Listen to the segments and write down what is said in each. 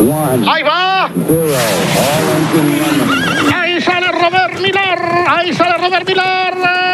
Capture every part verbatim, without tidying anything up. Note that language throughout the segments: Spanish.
Ahí va. Ahí sale Robert Millar. Ahí sale Robert Millar.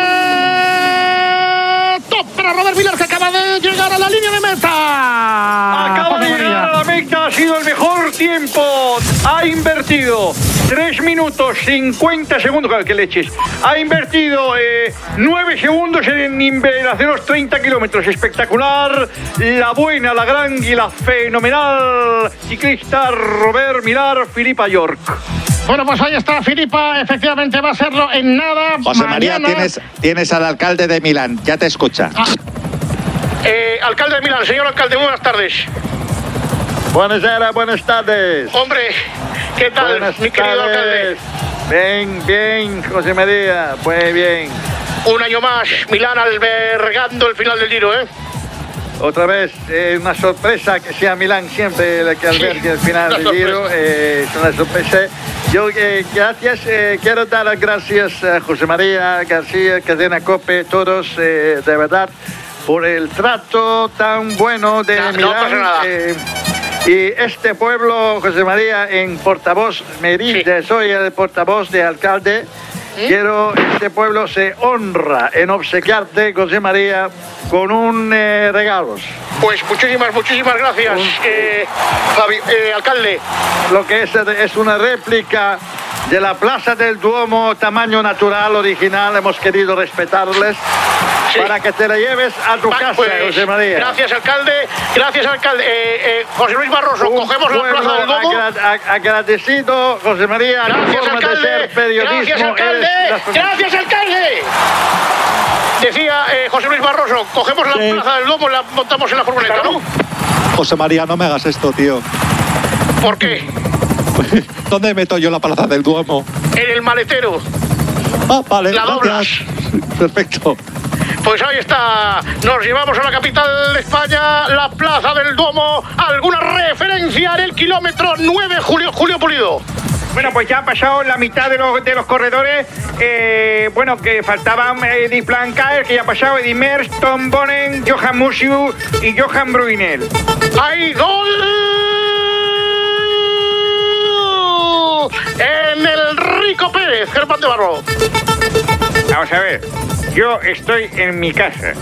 Eh, top para Robert Millar, que acaba de llegar a la línea de meta. Acaba de llegar a la meta. Ha sido el mejor tiempo. Ha invertido tres minutos cincuenta segundos. Claro, que leches. Ha invertido eh, nueve segundos en, en hacer los treinta kilómetros. Espectacular. La buena, la gran y la fenomenal ciclista Robert Millar, Philippa York. Bueno, pues ahí está Philippa, efectivamente va a serlo en nada. José mañana. María, tienes, tienes al alcalde de Milán, ya te escucha. Ah. Eh, alcalde de Milán, señor alcalde, buenas tardes. Buenas tardes, buenas tardes. Hombre, ¿qué tal, buenas mi querido tardes. alcalde? Bien, bien, José María, muy bien. Un año más, Milán albergando el final del Giro, ¿eh? Otra vez, eh, una sorpresa que sea Milán siempre la que albergue sí, el final del Giro. Eh, es una sorpresa. Yo, eh, gracias, eh, quiero dar las gracias a José María García, Cadena COPE, todos, eh, de verdad, por el trato tan bueno de no, Milán. No pasa nada. Eh, y este pueblo, José María, en portavoz, me dice, sí. Soy el portavoz de alcalde. ¿Sí? Quiero, este pueblo se honra en obsequiarte, José María, con un eh, regalo. Pues muchísimas, muchísimas gracias, un, eh, Javi, eh, alcalde. Lo que es, es una réplica de la Plaza del Duomo, tamaño natural, original. Hemos querido respetarles. Sí. Para que te la lleves a tu Va, casa, pues, José María. Gracias, alcalde. Gracias, alcalde. Eh, eh, José Luis Barroso, un cogemos la Plaza del Duomo. Agra agradecido, José María. Gracias, alcalde. De ser periodismo. Gracias, alcalde. Eres... Gracias, alcalde. Decía eh, José Luis Barroso, cogemos la sí. Plaza del Duomo y la montamos en la furgoneta, ¿no? José María, no me hagas esto, tío. ¿Por qué? ¿Dónde meto yo la Plaza del Duomo? En el maletero. Ah, vale. La doblas. Perfecto. Pues ahí está, nos llevamos a la capital de España, la Plaza del Duomo. ¿Alguna referencia en el kilómetro nueve, Julio, Julio Pulido? Bueno, pues ya ha pasado la mitad de los, de los corredores. Eh, bueno, que faltaban Eddy Plancaer, que ya ha pasado, Eddy Merckx, Tom Bonen, Johan Musiu y Johan Bruyneel. ¡Hay gol! En el Rico Pérez, Germán de Barro. Vamos a ver. Yo estoy en mi casa.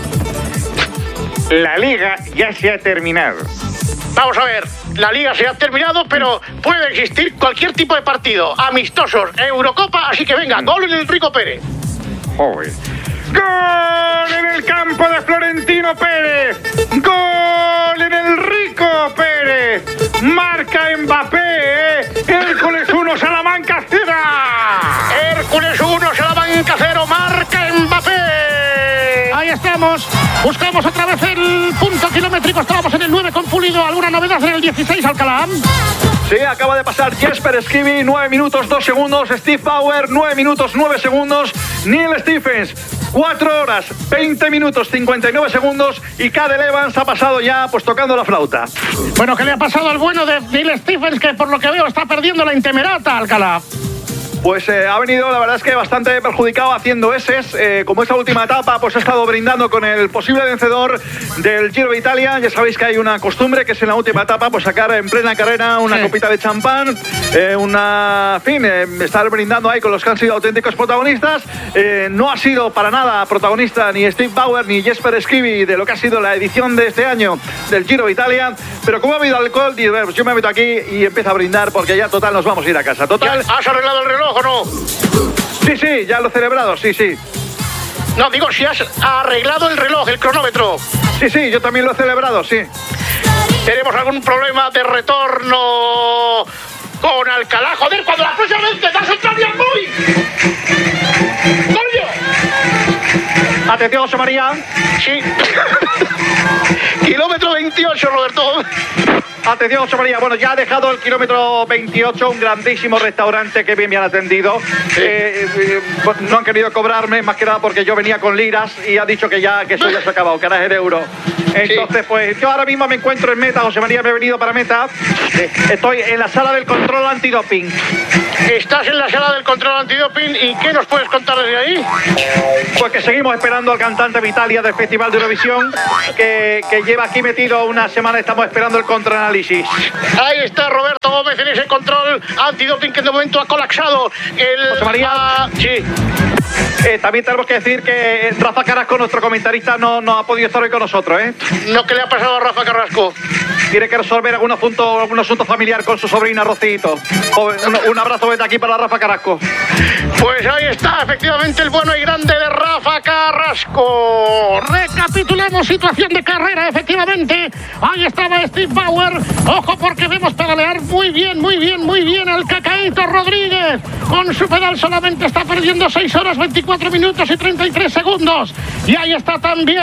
La liga ya se ha terminado. Vamos a ver, la liga se ha terminado, pero puede existir cualquier tipo de partido. Amistosos, Eurocopa, así que venga, gol en el Rico Pérez. Joder. ¡Gol en el campo de Florentino Pérez! ¡Gol en el Rico Pérez! ¡Marca Mbappé! ¿eh? ¡Hércules uno, Salamanca cero! ¡Hércules uno, Salamanca cero! ¡Marca Mbappé! Ahí estamos. Buscamos otra vez el punto kilométrico. Estábamos en el nueve con Pulido. ¿Alguna novedad en el dieciséis, Alcalá? Sí, acaba de pasar Jesper Skibby, nueve minutos dos segundos. Steve Bauer, nueve minutos nueve segundos. Neil Stephens, cuatro horas veinte minutos cincuenta y nueve segundos. Y Cadel Evans ha pasado ya pues tocando la flauta. Bueno, ¿qué le ha pasado al bueno de Neil Stephens, que por lo que veo está perdiendo la Intemerata, Alcalá? Pues eh, ha venido, la verdad es que bastante perjudicado haciendo eses. Eh, como esta última etapa, pues ha estado brindando con el posible vencedor del Giro de Italia. Ya sabéis que hay una costumbre que es en la última etapa, pues sacar en plena carrera una sí. copita de champán, eh, una, en fin, eh, estar brindando ahí con los que han sido auténticos protagonistas. Eh, no ha sido para nada protagonista ni Steve Bauer ni Jesper Skibby de lo que ha sido la edición de este año del Giro de Italia. Pero como ha habido alcohol, pues yo me meto aquí y empiezo a brindar porque ya total nos vamos a ir a casa. Total. ¿Has arreglado el reloj o no? Sí, sí, ya lo he celebrado, sí, sí. No, digo, si has arreglado el reloj, el cronómetro. Sí, sí, yo también lo he celebrado, sí. ¿Tenemos algún problema de retorno con Alcalá? Joder, cuando la próxima vez te das el cambio al móvil. ¡Coño! Atención, José María. Sí. Kilómetro veintiocho, Roberto. Atención, José María. Bueno, ya ha dejado el kilómetro veintiocho, un grandísimo restaurante que bien me han atendido. Sí. Eh, eh, no han querido cobrarme, más que nada porque yo venía con liras y ha dicho que ya que eso ya se ha acabado, que ahora es el euro. Entonces, sí. pues yo ahora mismo me encuentro en meta, José María, me he venido para meta. Eh, estoy en la sala del control antidoping. Estás en la sala del control antidoping y ¿qué nos puedes contar desde ahí? Pues que seguimos esperando al cantante Vitalia del Festival de Eurovisión, que, que lleva aquí metido una semana, estamos esperando el contraanálisis. Ahí está Roberto Gómez. vez en ese control antidoping que de momento ha colapsado el... José María. Ah, sí. Eh, también tenemos que decir que Rafa Carrasco, nuestro comentarista, no, no ha podido estar hoy con nosotros, ¿eh? ¿No qué le ha pasado a Rafa Carrasco? Tiene que resolver algún asunto, algún asunto familiar con su sobrina Rocito. Un, un abrazo desde aquí para Rafa Carrasco. Pues ahí está, efectivamente, el bueno y grande de Rafa Carrasco. Recapitulemos situación de carrera, efectivamente. Ahí estaba Steve Bauer. Ojo porque vemos pedalear muy bien, muy bien, muy bien al Cacaíto Rodríguez. Con su pedal solamente está perdiendo seis horas, veinticuatro minutos y treinta y tres segundos. Y ahí está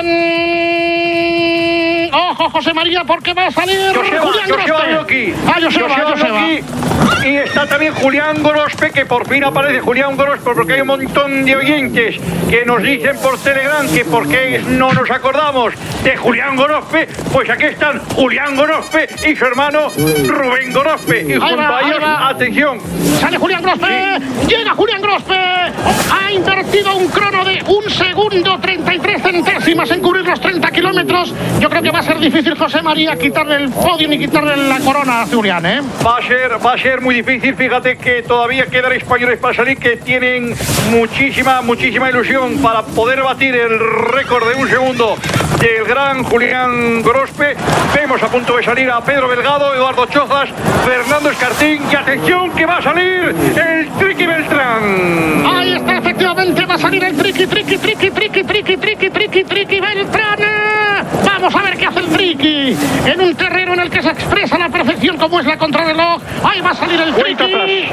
también... Ojo, José María, porque va a salir Joseba, Julián Joseba Grospe. Loki. Ah, Joseba, Joseba Joseba. Loki. Y está también Julián Gorospe, que por fin aparece Julián Gorospe, porque hay un montón de oyentes que nos dicen por Telegram que por qué no nos acordamos de Julián Gorospe. Pues aquí están Julián Gorospe y su hermano Rubén Gorospe. Y junto va, a ellos, va. atención. Sale Julián Grospe, llega Julián Grospe, ha invertido un crono de un segundo treinta y tres centésimas en cubrir los treinta kilómetros. Yo creo que va a ser difícil, José María, quitarle el podio y quitarle la corona a Julián, ¿eh? Va a ser, va a ser muy difícil. Fíjate que todavía quedan españoles para salir que tienen muchísima, muchísima ilusión para poder batir el récord de un segundo del gran Julián Grospe. Vemos a punto de salir a Pedro Belgado, Eduardo Chozas, Fernando Escartín y atención que va a salir el Triqui Beltrán. Ahí está, efectivamente, va a salir el Triqui, Triqui, Triqui, Triqui, Triqui, Triqui, Triqui, Triqui Beltrán. Vamos a ver qué hace el Triqui en un terreno en el que se expresa a la perfección como es la contrarreloj. Ahí va a salir el Triqui.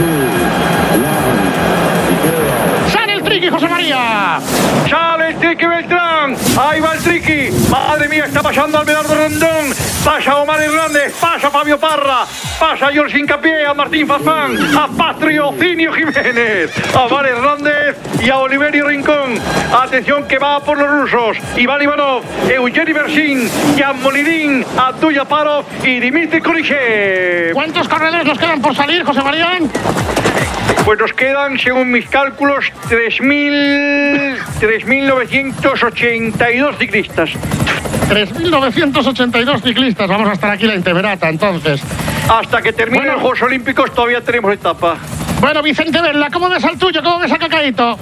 Sale el Triqui, José María. Sale el Triqui Beltrán. Ahí va el Triqui. Madre mía, está pasando Alberardo Rondón. Pasa Omar Hernández. Pasa Fabio Parra. Pasa George Hincapié, a Martín Fafán, a Patriocinio Jiménez, a Omar Hernández y a Oliverio Rincón. Atención que va por los rusos. Iván Ivanov, Eugeni Bersin, Jan Molidín, Abdul Yaparov y Dimitri Kulichev. ¿Cuántos corredores nos quedan por salir, José María? Pues nos quedan, según mis cálculos, tres mil novecientos ochenta y dos ciclistas. tres mil novecientos ochenta y dos ciclistas. Vamos a estar aquí la Inteverata, entonces. Hasta que terminen Bueno. los Juegos Olímpicos todavía tenemos etapa. Bueno, Vicente Vela, ¿cómo ves al tuyo? ¿Cómo ves a Cacaíto?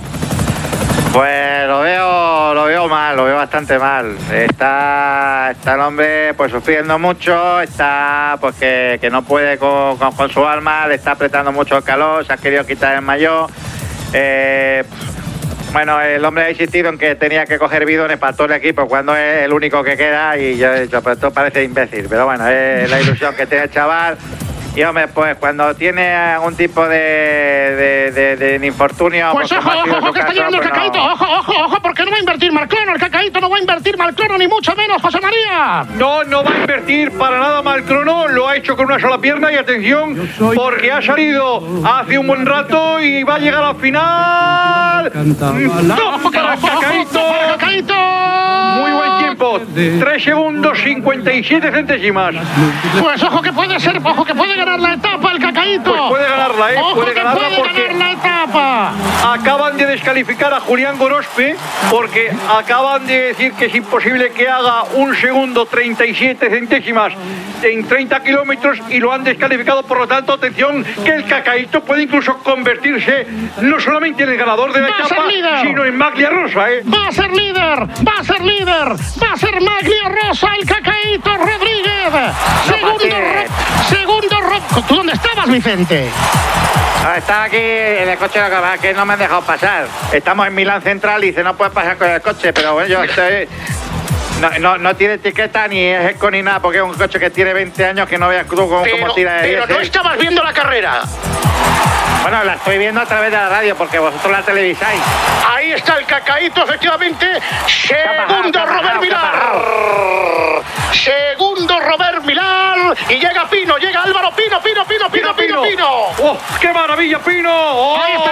Pues lo veo, lo veo mal, lo veo bastante mal. Está, está el hombre pues sufriendo mucho, está pues que, que no puede con, con, con su alma, le está apretando mucho el calor, se ha querido quitar el maillot. Eh, bueno, el hombre ha insistido en que tenía que coger bidones para todo el equipo cuando es el único que queda y yo he dicho, pero esto parece imbécil, pero bueno, es la ilusión que tiene el chaval. Y hombre, pues cuando tiene algún tipo de, de, de, de infortunio... Pues ojo, ojo, ojo, que está llegando el Cacaíto. No... Ojo, ojo, ojo, porque no va a invertir Malcrono. El Cacaíto no va a invertir Malcrono, ni mucho menos, José María. No, no va a invertir para nada Malcrono, lo ha hecho con una sola pierna y atención, porque ha salido hace un buen rato y va a llegar al final. No, ojo, que para ojo, ojo, Cacaíto. ojo, para Cacaíto. Muy buen tiempo, tres segundos cincuenta y siete centésimas. Pues ojo que puede ser, ojo que puede ganar la etapa el Cacaíto. Pues puede ganarla, ¿eh? Ojo Puede que ganarla puede porque ganar la etapa. acaban de descalificar a Julián Gorospe porque acaban de decir que es imposible que haga un segundo treinta y siete centésimas en treinta kilómetros y lo han descalificado. Por lo tanto, atención, que el Cacaíto puede incluso convertirse no solamente en el ganador de la Va a ser etapa, líder. sino en Maglia Rosa, ¿eh? Va a ser líder, va a ser líder, va a ser Maglia Rosa el Cacaíto Rodríguez. Segundo, fácil. Ro- segundo, Ro- ¿tú dónde estabas, Vicente? Ah, Estaba aquí en el coche, lo que pasa es que no me han dejado pasar. Estamos en Milán Central y dice no puedes pasar con el coche, pero bueno, yo estoy... No, no, no tiene etiqueta ni es eco ni nada, porque es un coche que tiene veinte años que no veas tú cómo, cómo tira de pero no diésel. estabas viendo la carrera. Bueno, la estoy viendo a través de la radio porque vosotros la televisáis. Ahí está el Cacaíto, efectivamente. bajado, Segundo, se ha bajado, Robert se ha Milar. Segundo, Robert Milar. Y llega Pino, llega Álvaro Pino, Pino, Pino, Pino, Pino, Pino. ¡Oh, qué maravilla, Pino! ¡Oh! Ahí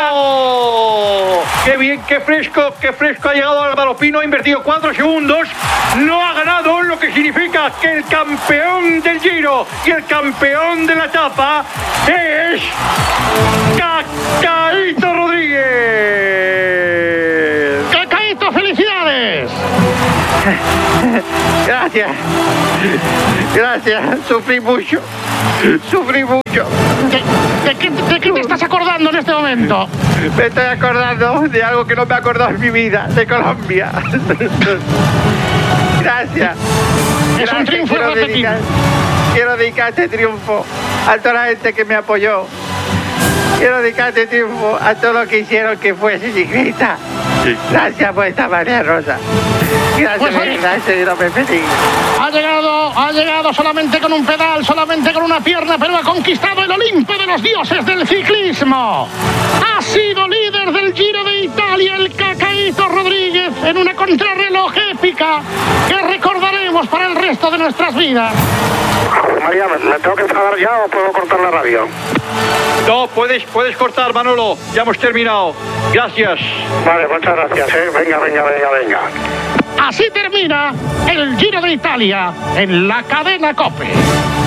está. ¡Qué bien, qué fresco, qué fresco ha llegado Álvaro Pino! Ha invertido cuatro segundos. No ha ganado, lo que significa que el campeón del Giro y el campeón de la etapa es Cacaíto Rodríguez. Cacaíto, felicidades. Gracias. Gracias. Sufrí mucho. Sufrí mucho. ¿De, de, qué, ¿De qué te estás acordando en este momento? Me estoy acordando de algo que no me he acordado en mi vida, de Colombia. Gracias. Es Gracias. un triunfo quiero repetido. dedicar, quiero dedicar este triunfo a toda la gente que me apoyó. Quiero dedicar este triunfo a todo lo que hicieron que fuese ciclista. Gracias por esta María Rosa. Gracias, Pues ahí- gracias, y no me pedí. Ha llegado, ha llegado solamente con un pedal, solamente con una pierna, pero ha conquistado el Olimpo de los dioses del ciclismo. Ha sido líder del Giro de Italia el Cacaíto Rodríguez en una contrarreloj épica que recordaremos para el resto de nuestras vidas. María, ¿me tengo que enfadar ya o puedo cortar la radio? No, puedes, puedes cortar, Manolo. Ya hemos terminado. Gracias. Vale, muchas gracias, ¿eh? Venga, venga, venga, venga. Así termina el Giro de Italia en la cadena COPE.